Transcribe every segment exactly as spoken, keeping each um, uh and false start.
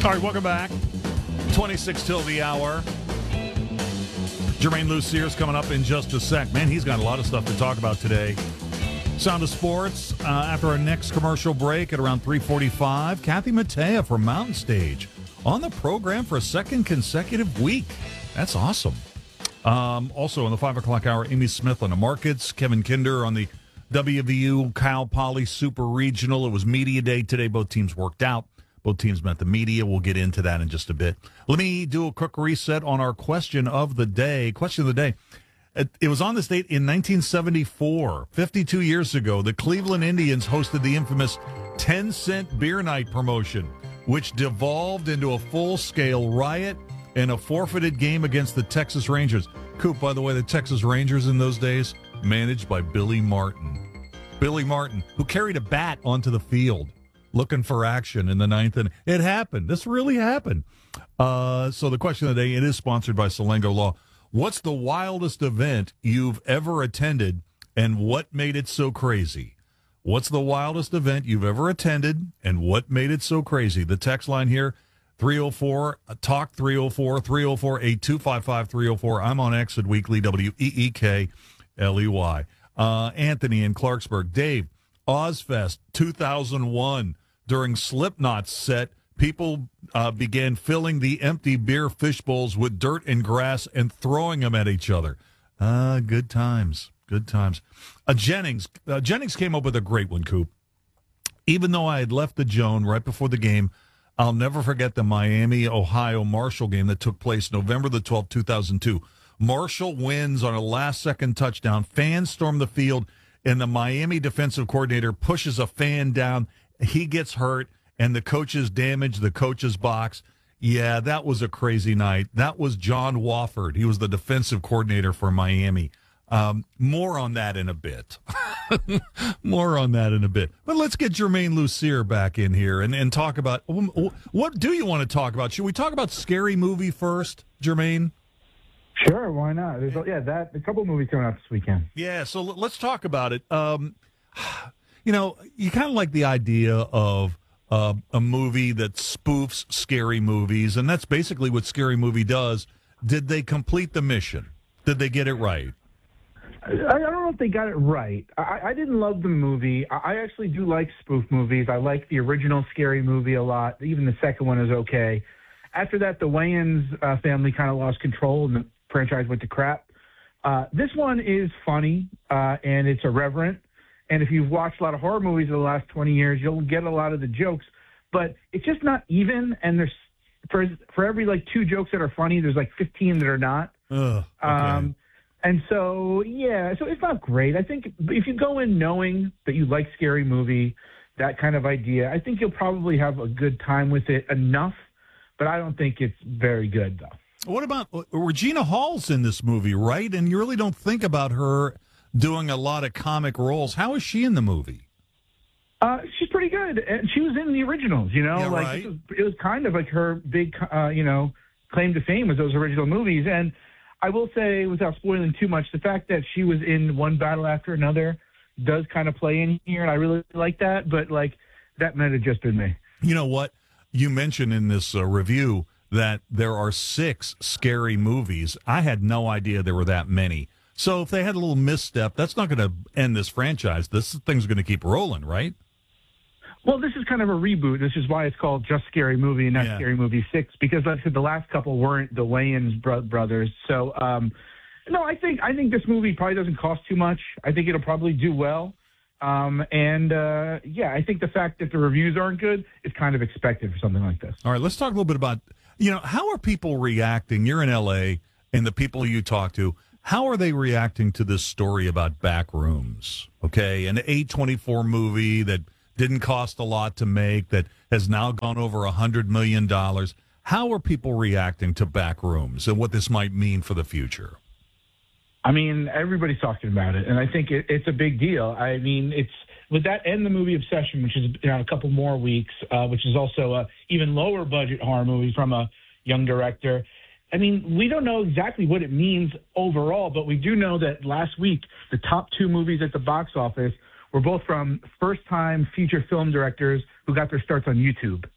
All right, welcome back. twenty-six till the hour. Jermaine Lucier's coming up in just a sec. Man, he's got a lot of stuff to talk about today. Sound of Sports, uh, after our next commercial break at around three forty-five, Kathy Mattea from Mountain Stage on the program for a second consecutive week. That's awesome. Um, also, on the five o'clock hour, Amy Smith on the markets, Kevin Kinder on the W V U Cal Poly Super Regional. It was Media Day today. Both teams worked out. Both teams met the media. We'll get into that in just a bit. Let me do a quick reset on our question of the day. Question of the day. It, it was on this date in nineteen seventy-four, fifty-two years ago. The Cleveland Indians hosted the infamous ten cent beer night promotion, which devolved into a full-scale riot and a forfeited game against the Texas Rangers. Coop, by the way, the Texas Rangers in those days, managed by Billy Martin. Billy Martin, who carried a bat onto the field, looking for action in the ninth inning. It happened. This really happened. Uh, so the question of the day, it is sponsored by Salengo Law. What's the wildest event you've ever attended, and what made it so crazy? What's the wildest event you've ever attended, and what made it so crazy? The text line here, three oh four, talk three oh four, three oh four, eight two five five, three oh four. I'm on Exit Weekly, W E E K L E Y. Uh, Anthony in Clarksburg. Dave, Ozfest two thousand one. During Slipknot's set, people uh, began filling the empty beer fish bowls with dirt and grass and throwing them at each other. Uh, good times. Good times. Uh, Jennings. Uh, Jennings came up with a great one, Coop. Even though I had left the Joan right before the game, I'll never forget the Miami, Ohio Marshall game that took place November the twelfth, two thousand two. Marshall wins on a last-second touchdown. Fans storm the field, and the Miami defensive coordinator pushes a fan down. He gets hurt, and the coaches damage the coach's box. Yeah, that was a crazy night. That was John Wofford. He was the defensive coordinator for Miami. Um, more on that in a bit. More on that in a bit. But let's get Jermaine Lucier back in here and, and talk about, what do you want to talk about? Should we talk about Scary Movie first, Jermaine? Sure, why not? There's, yeah, that a couple movies coming out this weekend. Yeah, so let's talk about it. Um, you know, you kind of like the idea of uh, a movie that spoofs scary movies, and that's basically what Scary Movie does. Did they complete the mission? Did they get it right? I, I don't know if they got it right. I, I didn't love the movie. I, I actually do like spoof movies. I like the original Scary Movie a lot. Even the second one is okay. After that, the Wayans uh, family kind of lost control, and the franchise went to crap. Uh, this one is funny, uh, and it's irreverent. And if you've watched a lot of horror movies in the last twenty years, you'll get a lot of the jokes. But it's just not even. And there's for for every like two jokes that are funny, there's like fifteen that are not. Ugh, okay. Um, and so yeah, so it's not great. I think if you go in knowing that you like Scary Movie, that kind of idea, I think you'll probably have a good time with it enough. But I don't think it's very good though. What about Regina Hall's in this movie, right? And you really don't think about her doing a lot of comic roles. How is she in the movie? Uh, she's pretty good. And she was in the originals, you know, yeah, like right. it, was, it was kind of like her big, uh, you know, claim to fame was those original movies. And I will say, without spoiling too much, the fact that she was in one battle after another does kind of play in here. And I really like that. But like that might have just been me. You know what? You mentioned in this uh, review that there are six scary movies. I had no idea there were that many. So if they had a little misstep, that's not going to end this franchise. This thing's going to keep rolling, right? Well, this is kind of a reboot. This is why it's called just Scary Movie and not yeah. Scary Movie six, because like I said, the last couple weren't the Wayans bro- brothers. So, um, no, I think I think this movie probably doesn't cost too much. I think it'll probably do well. Um, and, uh, yeah, I think the fact that the reviews aren't good is kind of expected for something like this. All right, let's talk a little bit about, you know, how are people reacting? You're in L A, and the people you talk to, how are they reacting to this story about Backrooms? Okay, an A twenty-four movie that didn't cost a lot to make, that has now gone over one hundred million dollars. How are people reacting to Backrooms and what this might mean for the future? I mean, everybody's talking about it, and I think it, it's a big deal. I mean, it's with that and the movie Obsession, which is you know, a couple more weeks, uh, which is also a even lower budget horror movie from a young director. I mean, we don't know exactly what it means overall, but we do know that last week the top two movies at the box office were both from first-time feature film directors who got their starts on YouTube.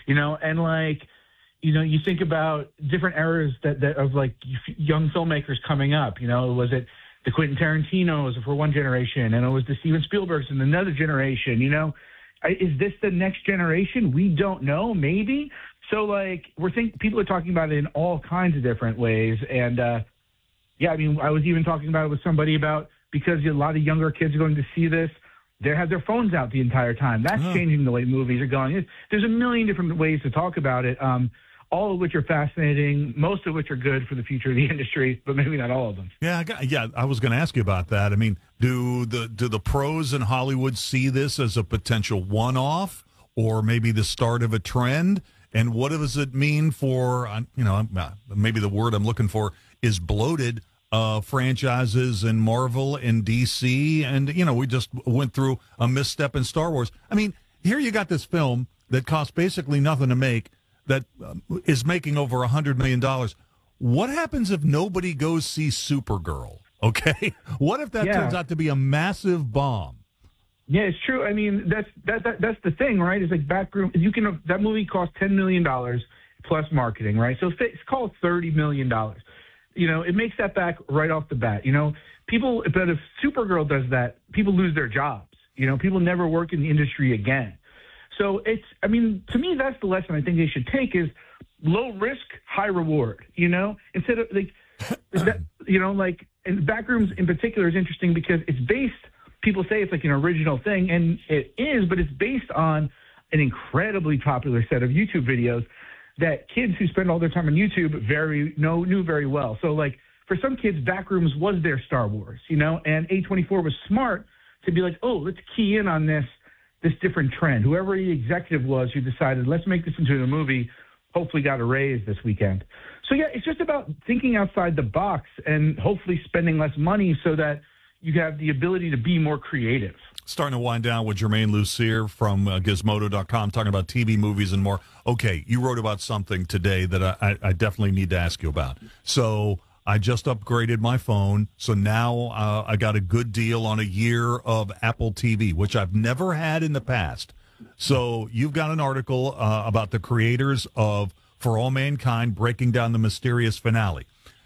you know, and like, you know, you think about different eras that, that of like young filmmakers coming up, you know, was it the Quentin Tarantino's for one generation, and it was the Steven Spielberg's in another generation, you know? Is this the next generation? We don't know, maybe. So, like, we're think people are talking about it in all kinds of different ways. And, uh, yeah, I mean, I was even talking about it with somebody about because a lot of younger kids are going to see this, they have their phones out the entire time. That's oh. changing the way movies are going. There's a million different ways to talk about it. Um, all of which are fascinating, most of which are good for the future of the industry, but maybe not all of them. Yeah, I got, yeah, I was going to ask you about that. I mean, do the do the pros in Hollywood see this as a potential one-off or maybe the start of a trend? And what does it mean for, you know, maybe the word I'm looking for is bloated uh, franchises in Marvel and D C? And, you know, we just went through a misstep in Star Wars. I mean, here you got this film that cost basically nothing to make, that um, is making over one hundred million dollars. What happens if nobody goes see Supergirl, okay? What if that yeah. turns out to be a massive bomb? Yeah, it's true. I mean, that's that, that that's the thing, right? It's like Backroom. You can that movie cost ten million dollars plus marketing, right? So it's called thirty million dollars. You know, it makes that back right off the bat. You know, people, but if Supergirl does that, people lose their jobs. You know, people never work in the industry again. So it's, I mean, to me, that's the lesson I think they should take is low risk, high reward, you know, instead of like, that, you know, like, and Backrooms in particular is interesting because it's based, people say it's like an original thing, and it is, but it's based on an incredibly popular set of YouTube videos that kids who spend all their time on YouTube very know, knew very well. So like for some kids, Backrooms was their Star Wars, you know, and A twenty-four was smart to be like, oh, let's key in on this, this different trend. Whoever the executive was who decided, let's make this into a movie, hopefully got a raise this weekend. So, yeah, it's just about thinking outside the box and hopefully spending less money so that you have the ability to be more creative. Starting to wind down with Jermaine Lucier from uh, Gizmodo dot com, talking about T V, movies, and more. Okay, you wrote about something today that I, I definitely need to ask you about. So I just upgraded my phone, so now uh, I got a good deal on a year of Apple T V, which I've never had in the past. So you've got an article uh, about the creators of For All Mankind breaking down the mysterious finale.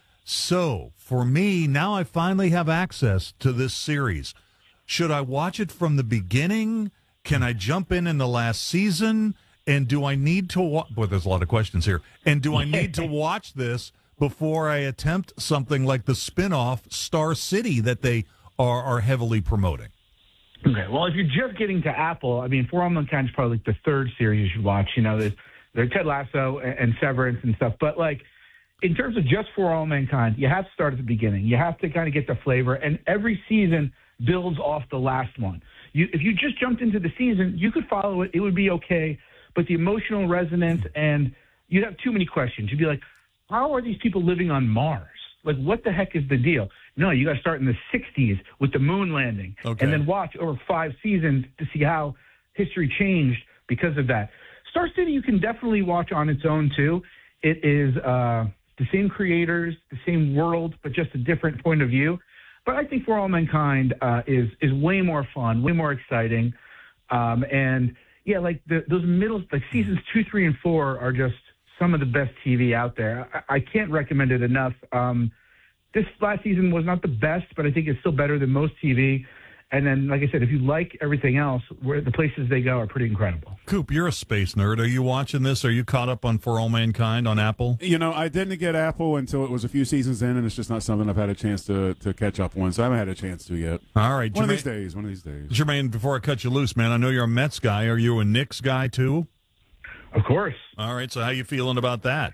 So for me, now I finally have access to this series. Should I watch it from the beginning? Can I jump in in the last season? And do I need to watch? Boy, there's a lot of questions here. And do I need to watch this before I attempt something like the spin-off Star City that they are, are heavily promoting? Okay, well, if you're just getting to Apple, I mean, For All Mankind is probably like the third series you should watch. You know, there's, there's Ted Lasso and, and Severance and stuff. But, like, in terms of just For All Mankind, you have to start at the beginning. You have to kind of get the flavor. And every season builds off the last one. You, if you just jumped into the season, you could follow it. It would be okay. But the emotional resonance, and you'd have too many questions. You'd be like, how are these people living on Mars? Like, what the heck is the deal? No, you got to start in the sixties with the moon landing, okay, and then watch over five seasons to see how history changed because of that. Star City, you can definitely watch on its own, too. It is uh, the same creators, the same world, but just a different point of view. But I think For All Mankind uh, is is way more fun, way more exciting. Um, and, yeah, like the, those middle, like seasons two, three, and four are just some of the best T V out there. I, I can't recommend it enough. Um, this last season was not the best, but I think it's still better than most T V. And then, like I said, if you like everything else, where the places they go are pretty incredible. Coop, you're a space nerd. Are you watching this? Are you caught up on For All Mankind on Apple? You know, I didn't get Apple until it was a few seasons in, and it's just not something I've had a chance to, to catch up on, so I haven't had a chance to yet. All right. One Jermaine, of these days, one of these days. Jermaine, before I cut you loose, man, I know you're a Mets guy. Are you a Knicks guy, too? Of course. All right, so how you feeling about that?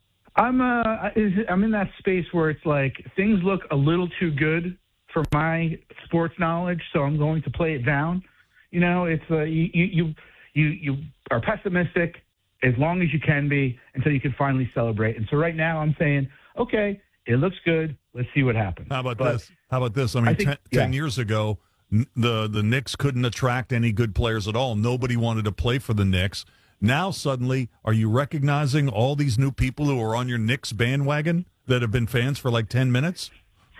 I'm uh, I'm in that space where it's like things look a little too good for my sports knowledge, so I'm going to play it down. You know, it's uh, you you you you are pessimistic as long as you can be until you can finally celebrate. And so right now I'm saying, okay, it looks good. Let's see what happens. How about but this? How about this? I mean, I think, ten, yeah. ten years ago, the the Knicks couldn't attract any good players at all. Nobody wanted to play for the Knicks. Now, suddenly, are you recognizing all these new people who are on your Knicks bandwagon that have been fans for like ten minutes?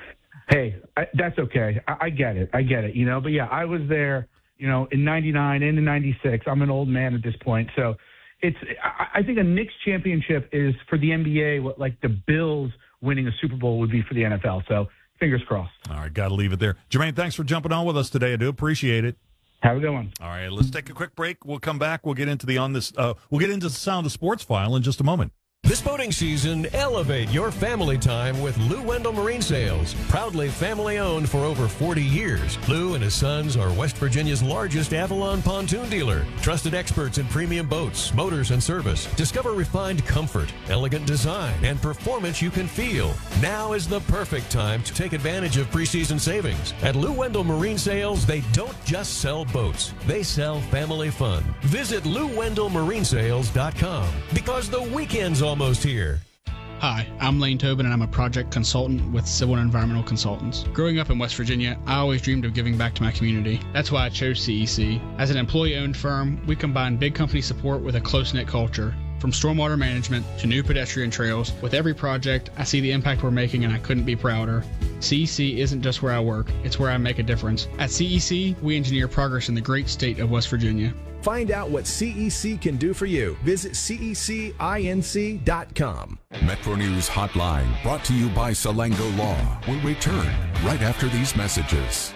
Hey, I, that's okay. I, I get it. I get it, you know. But, yeah, I was there, you know, in ninety-nine and in ninety-six. I'm an old man at this point. So it's I, I think a Knicks championship is for the N B A what like the Bills winning a Super Bowl would be for the N F L. So fingers crossed. All right, got to leave it there. Jermaine, thanks for jumping on with us today. I do appreciate it. Have a good one. All right, let's take a quick break. We'll come back. We'll get into the on this. Uh, we'll get into the Sound of Sports file in just a moment. This boating season, elevate your family time with Lou Wendell Marine Sales. Proudly family-owned for over forty years, Lou and his sons are West Virginia's largest Avalon pontoon dealer. Trusted experts in premium boats, motors, and service. Discover refined comfort, elegant design, and performance you can feel. Now is the perfect time to take advantage of preseason savings. At Lou Wendell Marine Sales, they don't just sell boats. They sell family fun. Visit Lou Wendell Marine Sales dot com because the weekend's almost here. Hi, I'm Lane Tobin, and I'm a project consultant with Civil and Environmental Consultants. Growing up in West Virginia, I always dreamed of giving back to my community. That's why I chose C E C. As an employee-owned firm, we combine big company support with a close-knit culture. From stormwater management to new pedestrian trails, with every project, I see the impact we're making, and I couldn't be prouder. C E C isn't just where I work, it's where I make a difference. At C E C, we engineer progress in the great state of West Virginia. Find out what C E C can do for you. Visit C E C inc dot com. Metro News Hotline, brought to you by Salango Law, will return right after these messages.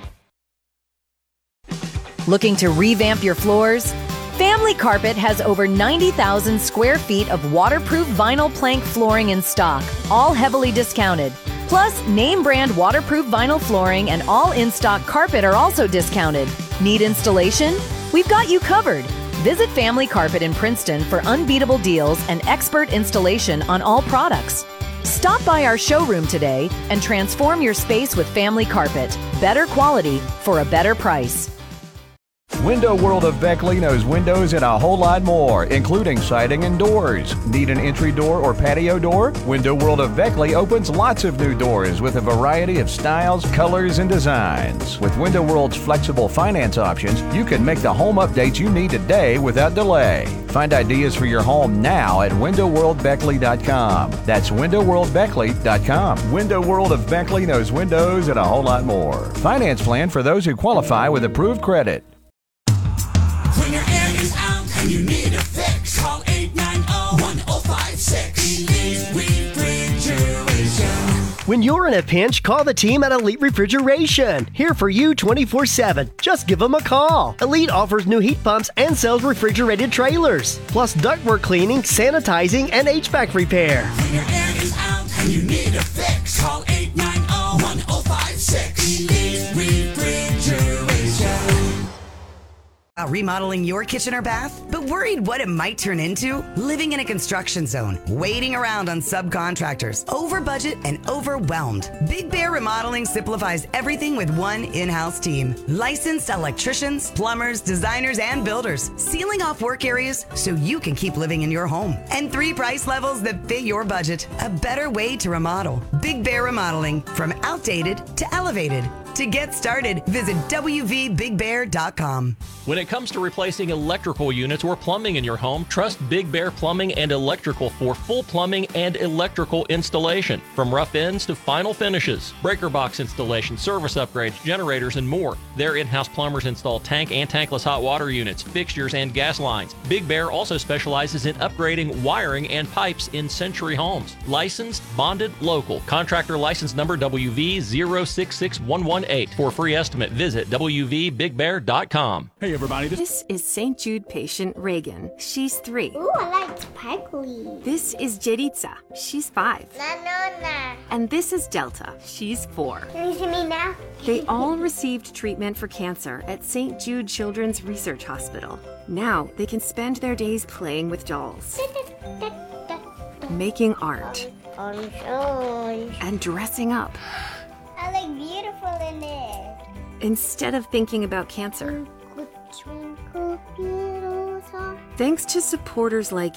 Looking to revamp your floors? Family Carpet has over ninety thousand square feet of waterproof vinyl plank flooring in stock, all heavily discounted. Plus, name brand waterproof vinyl flooring and all in-stock carpet are also discounted. Need installation? We've got you covered. Visit Family Carpet in Princeton for unbeatable deals and expert installation on all products. Stop by our showroom today and transform your space with Family Carpet. Better quality for a better price. Window World of Beckley knows windows and a whole lot more, including siding and doors. Need an entry door or patio door? Window World of Beckley opens lots of new doors with a variety of styles, colors, and designs. With Window World's flexible finance options, you can make the home updates you need today without delay. Find ideas for your home now at window world beckley dot com. That's window world beckley dot com. Window World of Beckley knows windows and a whole lot more. Finance plan for those who qualify with approved credit. When your air is out and you need a fix, call eight nine zero, one zero five six. Elite Refrigeration. When you're in a pinch, call the team at Elite Refrigeration. Here for you twenty-four seven. Just give them a call. Elite offers new heat pumps and sells refrigerated trailers, plus ductwork cleaning, sanitizing, and H V A C repair. When your air is out and you need a fix, call eight nine zero, one zero five six. Elite Refrigeration. Uh, remodeling your kitchen or bath, but worried what it might turn into? Living in a construction zone, waiting around on subcontractors, over budget and overwhelmed. Big Bear Remodeling simplifies everything with one in-house team. Licensed electricians, plumbers, designers, and builders, sealing off work areas so you can keep living in your home. And three price levels that fit your budget. A better way to remodel. Big Bear Remodeling, from outdated to elevated. To get started, visit w v big bear dot com. When it comes to replacing electrical units or plumbing in your home, trust Big Bear Plumbing and Electrical for full plumbing and electrical installation. From rough ends to final finishes, breaker box installation, service upgrades, generators, and more. Their in-house plumbers install tank and tankless hot water units, fixtures, and gas lines. Big Bear also specializes in upgrading wiring and pipes in Century Homes. Licensed, bonded, local. Contractor license number W V zero six six one one eight. For a free estimate, visit w v big bear dot com. Hey, everybody. This, this is Saint Jude patient Reagan. She's three. Ooh, I like sparkly. This is Jeritza. She's five. La nona. And this is Delta. She's four. Can you see me now? They all received treatment for cancer at Saint Jude Children's Research Hospital. Now they can spend their days playing with dolls, making art, and dressing up. I look beautiful in it. Instead of thinking about cancer. Thanks to supporters like